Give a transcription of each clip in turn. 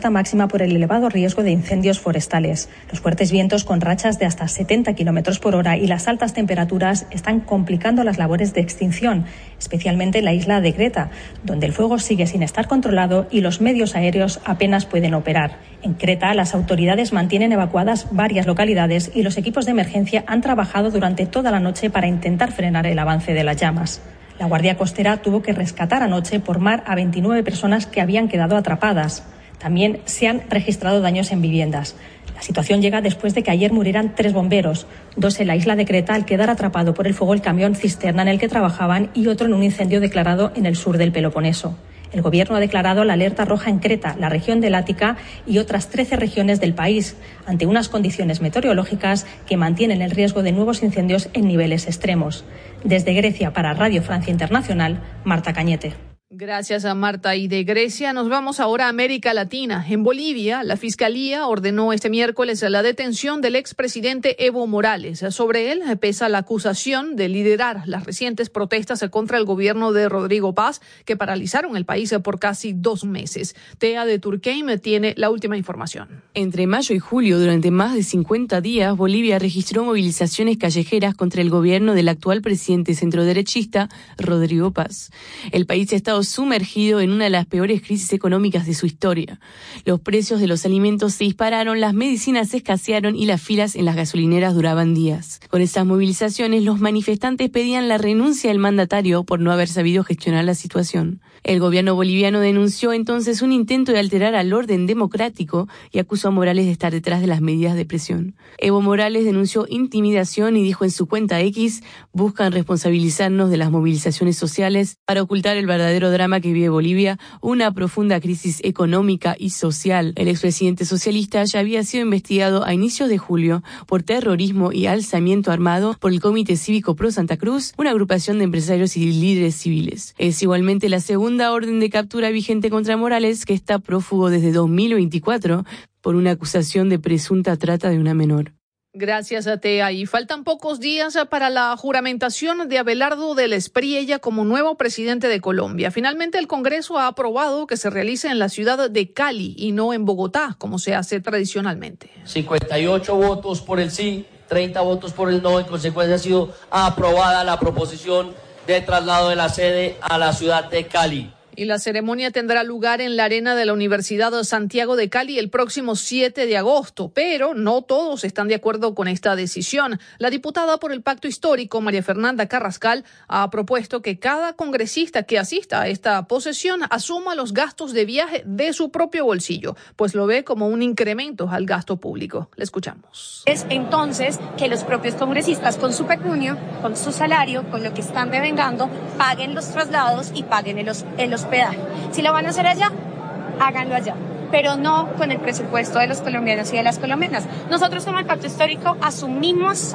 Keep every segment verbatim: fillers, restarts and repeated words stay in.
alerta máxima por el elevado riesgo de incendios forestales. Los fuertes vientos con rachas de hasta setenta kilómetros por hora y las altas temperaturas están complicando las labores de extinción, especialmente en la isla de Creta, donde el fuego sigue sin estar controlado y los medios aéreos apenas pueden operar. En Creta, las autoridades mantienen evacuadas varias localidades y los equipos de emergencia han trabajado durante toda la noche para intentar frenar el avance de las llamas. La Guardia Costera tuvo que rescatar anoche por mar a veintinueve personas que habían quedado atrapadas. También se han registrado daños en viviendas. La situación llega después de que ayer murieran tres bomberos, dos en la isla de Creta al quedar atrapado por el fuego el camión cisterna en el que trabajaban y otro en un incendio declarado en el sur del Peloponeso. El Gobierno ha declarado la alerta roja en Creta, la región del Ática y otras trece regiones del país, ante unas condiciones meteorológicas que mantienen el riesgo de nuevos incendios en niveles extremos. Desde Grecia para Radio Francia Internacional, Marta Cañete. Gracias a Marta. Y de Grecia nos vamos ahora a América Latina. En Bolivia, la Fiscalía ordenó este miércoles la detención del expresidente Evo Morales. Sobre él pesa la acusación de liderar las recientes protestas contra el gobierno de Rodrigo Paz, que paralizaron el país por casi dos meses. Tea de Turqueim tiene la última información. Entre mayo y julio, durante más de cincuenta días, Bolivia registró movilizaciones callejeras contra el gobierno del actual presidente centroderechista, Rodrigo Paz. El país ha estado sumergido en una de las peores crisis económicas de su historia. Los precios de los alimentos se dispararon, las medicinas escasearon y las filas en las gasolineras duraban días. Con esas movilizaciones, los manifestantes pedían la renuncia del mandatario por no haber sabido gestionar la situación. El gobierno boliviano denunció entonces un intento de alterar al orden democrático y acusó a Morales de estar detrás de las medidas de presión. Evo Morales denunció intimidación y dijo en su cuenta X: buscan responsabilizarnos de las movilizaciones sociales para ocultar el verdadero drama que vive Bolivia, una profunda crisis económica y social. El expresidente socialista ya había sido investigado a inicios de julio por terrorismo y alzamiento armado por el Comité Cívico Pro Santa Cruz, una agrupación de empresarios y líderes civiles. Es igualmente la segunda orden de captura vigente contra Morales, que está prófugo desde dos mil veinticuatro por una acusación de presunta trata de una menor. Gracias a Tea. Y faltan pocos días para la juramentación de Abelardo del Espriella como nuevo presidente de Colombia. Finalmente, el Congreso ha aprobado que se realice en la ciudad de Cali y no en Bogotá, como se hace tradicionalmente. cincuenta y ocho votos por el sí, treinta votos por el no. En consecuencia, ha sido aprobada la proposición de traslado de la sede a la ciudad de Cali. Y la ceremonia tendrá lugar en la arena de la Universidad de Santiago de Cali el próximo siete de agosto, pero no todos están de acuerdo con esta decisión. La diputada por el Pacto Histórico, María Fernanda Carrascal, ha propuesto que cada congresista que asista a esta posesión asuma los gastos de viaje de su propio bolsillo, pues lo ve como un incremento al gasto público. Le escuchamos. Es entonces que los propios congresistas con su pecunio, con su salario, con lo que están devengando, paguen los traslados y paguen el, el hospedaje. Si lo van a hacer allá, háganlo allá, pero no con el presupuesto de los colombianos y de las colombianas. Nosotros como el Pacto Histórico asumimos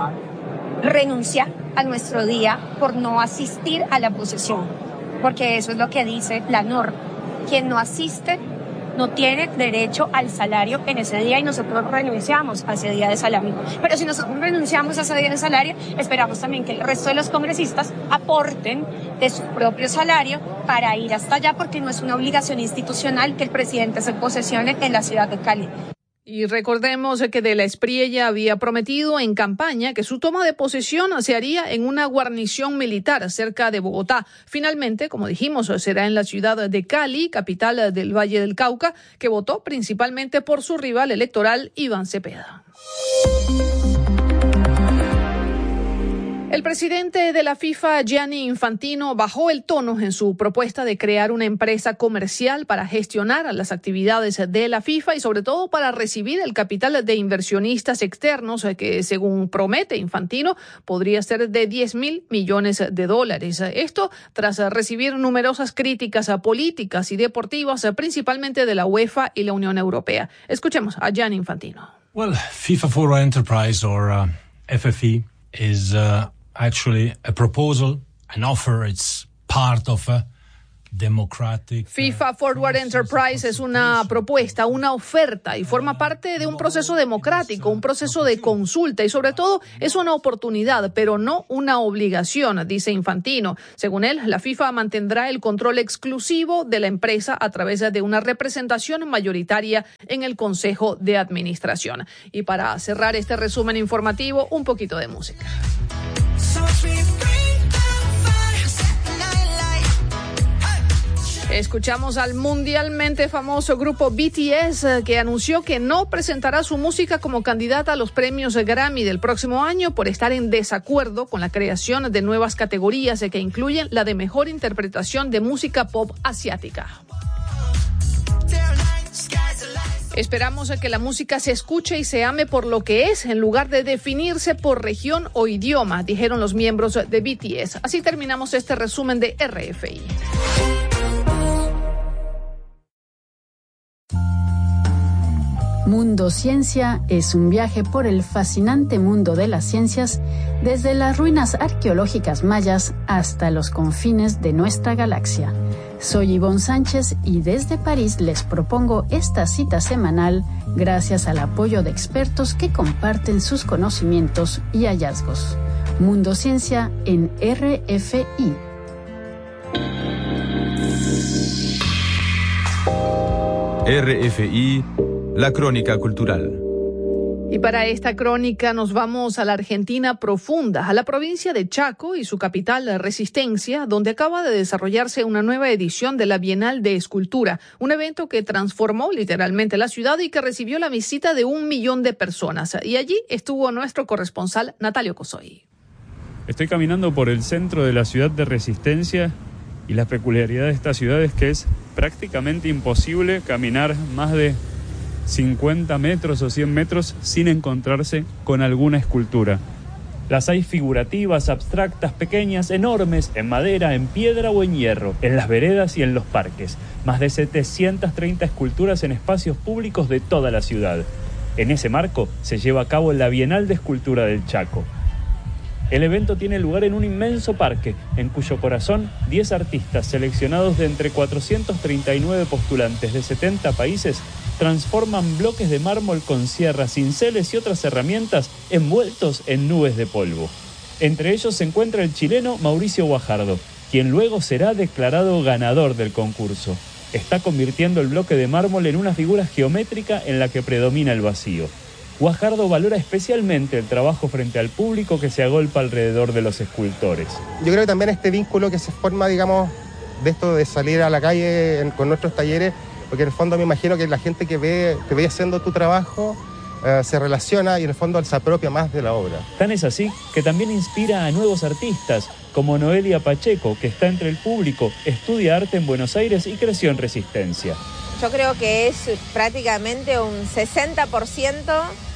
renunciar a nuestro día por no asistir a la posesión, porque eso es lo que dice la norma. Quien no asiste no tiene derecho al salario en ese día y nosotros renunciamos a ese día de salario. Pero si nosotros renunciamos a ese día de salario, esperamos también que el resto de los congresistas aporten de su propio salario para ir hasta allá, porque no es una obligación institucional que el presidente se posesione en la ciudad de Cali. Y recordemos que de la Espriella había prometido en campaña que su toma de posesión se haría en una guarnición militar cerca de Bogotá. Finalmente, como dijimos, será en la ciudad de Cali, capital del Valle del Cauca, que votó principalmente por su rival electoral, Iván Cepeda. El presidente de la FIFA, Gianni Infantino, bajó el tono en su propuesta de crear una empresa comercial para gestionar las actividades de la FIFA y sobre todo para recibir el capital de inversionistas externos que, según promete Infantino, podría ser de diez mil millones de dólares. Esto tras recibir numerosas críticas políticas y deportivas, principalmente de la UEFA y la Unión Europea. Escuchemos a Gianni Infantino. Well, FIFA for Enterprise, or uh, F F E, is uh, actually a proposal, an offer. It's part of a FIFA Forward Enterprise es una propuesta, una oferta y forma parte de un proceso democrático, un proceso de consulta y sobre todo es una oportunidad, pero no una obligación, dice Infantino. Según él, la FIFA mantendrá el control exclusivo de la empresa a través de una representación mayoritaria en el Consejo de Administración. Y para cerrar este resumen informativo, un poquito de música. Escuchamos al mundialmente famoso grupo B T S, que anunció que no presentará su música como candidata a los premios Grammy del próximo año por estar en desacuerdo con la creación de nuevas categorías que incluyen la de mejor interpretación de música pop asiática. Esperamos que la música se escuche y se ame por lo que es, en lugar de definirse por región o idioma, dijeron los miembros de B T S. Así terminamos este resumen de R F I. Mundo Ciencia es un viaje por el fascinante mundo de las ciencias, desde las ruinas arqueológicas mayas hasta los confines de nuestra galaxia. Soy Ivonne Sánchez y desde París les propongo esta cita semanal gracias al apoyo de expertos que comparten sus conocimientos y hallazgos. Mundo Ciencia en R F I. R F I, la crónica cultural. Y para esta crónica nos vamos a la Argentina profunda, a la provincia de Chaco y su capital, Resistencia, donde acaba de desarrollarse una nueva edición de la Bienal de Escultura, un evento que transformó literalmente la ciudad y que recibió la visita de un millón de personas. Y allí estuvo nuestro corresponsal Natalio Cosoy. Estoy caminando por el centro de la ciudad de Resistencia y la peculiaridad de esta ciudad es que es prácticamente imposible caminar más de cincuenta metros o cien metros sin encontrarse con alguna escultura. Las hay figurativas, abstractas, pequeñas, enormes, en madera, en piedra o en hierro, en las veredas y en los parques. Más de setecientas treinta esculturas en espacios públicos de toda la ciudad. En ese marco se lleva a cabo la Bienal de Escultura del Chaco. El evento tiene lugar en un inmenso parque, en cuyo corazón diez artistas seleccionados de entre cuatrocientos treinta y nueve postulantes de setenta países transforman bloques de mármol con sierras, cinceles y otras herramientas envueltos en nubes de polvo. Entre ellos se encuentra el chileno Mauricio Guajardo, quien luego será declarado ganador del concurso. Está convirtiendo el bloque de mármol en una figura geométrica en la que predomina el vacío. Guajardo valora especialmente el trabajo frente al público que se agolpa alrededor de los escultores. Yo creo que también este vínculo que se forma, digamos, de esto de salir a la calle en, con nuestros talleres, porque en el fondo me imagino que la gente que ve, que ve haciendo tu trabajo eh, se relaciona y en el fondo se apropia más de la obra. Tan es así que también inspira a nuevos artistas, como Noelia Pacheco, que está entre el público, estudia arte en Buenos Aires y creció en Resistencia. Yo creo que es prácticamente un sesenta por ciento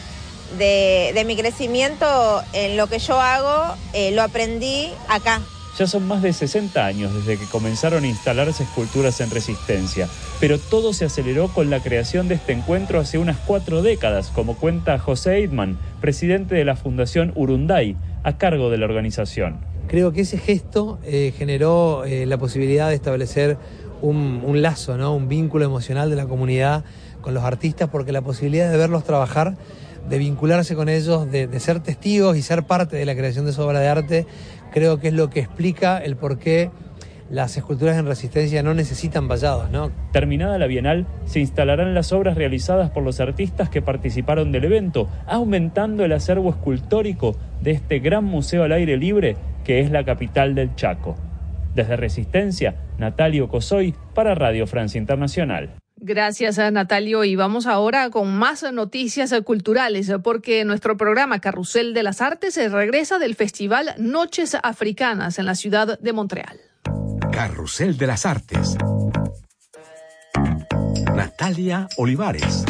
de, de mi crecimiento en lo que yo hago, eh, lo aprendí acá. Ya son más de sesenta años desde que comenzaron a instalarse esculturas en Resistencia, pero todo se aceleró con la creación de este encuentro hace unas cuatro décadas, como cuenta José Eidman, presidente de la Fundación Urunday, a cargo de la organización. Creo que ese gesto eh, generó eh, la posibilidad de establecer un, un lazo, ¿no? Un vínculo emocional de la comunidad con los artistas, porque la posibilidad de verlos trabajar, de vincularse con ellos, de, de ser testigos y ser parte de la creación de su obra de arte, creo que es lo que explica el por qué las esculturas en Resistencia no necesitan vallados, ¿no? Terminada la Bienal, se instalarán las obras realizadas por los artistas que participaron del evento, aumentando el acervo escultórico de este gran museo al aire libre que es la capital del Chaco. Desde Resistencia, Natalio Cosoy para Radio Francia Internacional. Gracias a Natalio y vamos ahora con más noticias culturales porque nuestro programa Carrusel de las Artes regresa del Festival Noches Africanas en la ciudad de Montreal. Carrusel de las Artes. Natalia Olivares.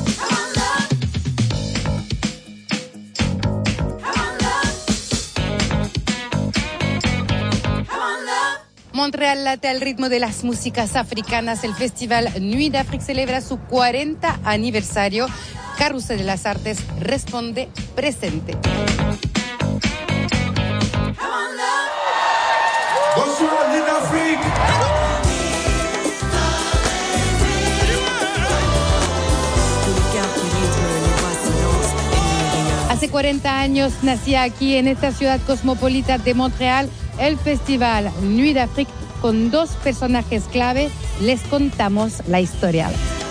Montreal late al ritmo de las músicas africanas. El Festival Nuit d'Afrique celebra su cuarenta aniversario. Carrusel de las Artes responde presente. Bonsoir, Nuit d'Afrique. Hace cuarenta años nacía aquí en esta ciudad cosmopolita de Montreal el festival Nuit d'Afrique con dos personajes clave. Les contamos la historia.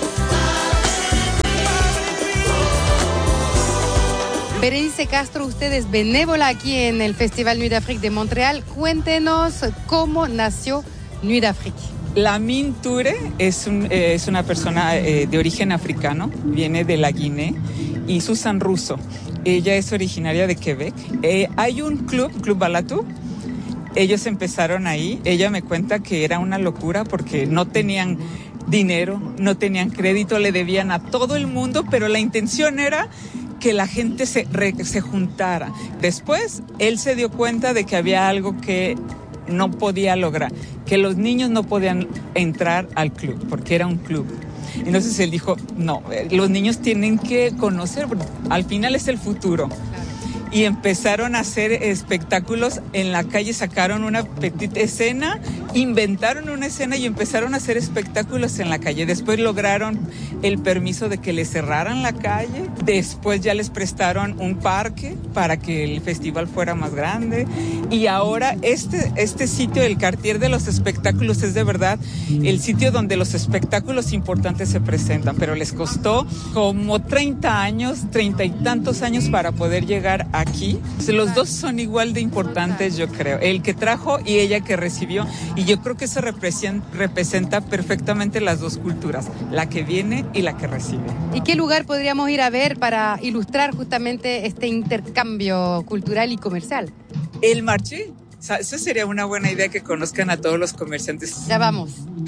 Berenice Castro, usted es benévola aquí en el Festival Nuit d'Afrique de Montreal. Cuéntenos cómo nació Nuit d'Afrique. Lamin Touré es, un, eh, es una persona eh, de origen africano, viene de la Guinea, y Susan Russo, ella es originaria de Quebec. Eh, hay un club, Club Balatu, ellos empezaron ahí. Ella me cuenta que era una locura porque no tenían dinero, no tenían crédito, le debían a todo el mundo, pero la intención era que la gente se, re, se juntara. Después, él se dio cuenta de que había algo que no podía lograr, que los niños no podían entrar al club, porque era un club. Entonces él dijo, no, los niños tienen que conocer, al final es el futuro. Y empezaron a hacer espectáculos en la calle, sacaron una petita escena, inventaron una escena y empezaron a hacer espectáculos en la calle. Después lograron el permiso de que les cerraran la calle, después ya les prestaron un parque para que el festival fuera más grande, y ahora este, este sitio, el Cartier de los Espectáculos, es de verdad el sitio donde los espectáculos importantes se presentan, pero les costó como treinta años, treinta y tantos años para poder llegar a aquí. Los dos son igual de importantes, yo creo. El que trajo y ella que recibió. Y yo creo que eso representa perfectamente las dos culturas, la que viene y la que recibe. ¿Y qué lugar podríamos ir a ver para ilustrar justamente este intercambio cultural y comercial? El marché. Eso sería una buena idea, que conozcan a todos los comerciantes. Ya vamos.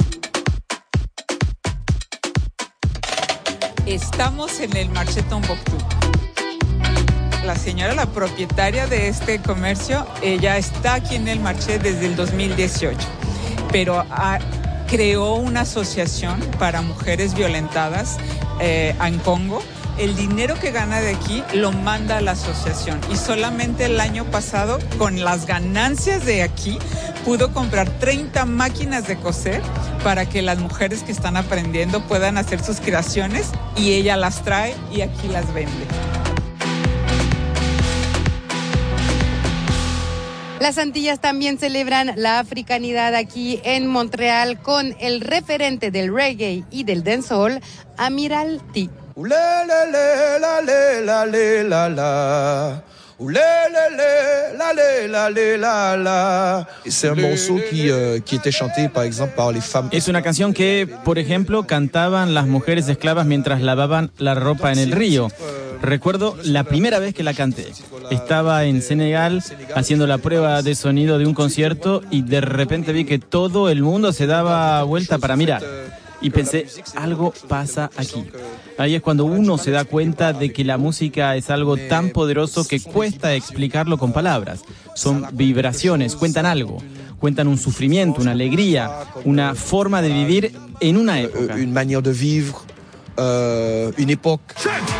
Estamos en el marché Tombouctou. La señora, la propietaria de este comercio, ella está aquí en el marché desde el dos mil dieciocho, pero ha, creó una asociación para mujeres violentadas eh, en Congo. El dinero que gana de aquí lo manda a la asociación, y solamente el año pasado, con las ganancias de aquí, pudo comprar treinta máquinas de coser para que las mujeres que están aprendiendo puedan hacer sus creaciones, y ella las trae y aquí las vende. Las Antillas también celebran la africanidad aquí en Montreal con el referente del reggae y del dancehall, Amiral T. Es una canción que, por ejemplo, cantaban las mujeres esclavas mientras lavaban la ropa en el río. Recuerdo la primera vez que la canté. Estaba en Senegal haciendo la prueba de sonido de un concierto y de repente vi que todo el mundo se daba vuelta para mirar. Y pensé, algo pasa aquí. Ahí es cuando uno se da cuenta de que la música es algo tan poderoso que cuesta explicarlo con palabras. Son vibraciones, cuentan algo. Cuentan un sufrimiento, una alegría, una forma de vivir en una época. Una manera de vivir, uh, una época.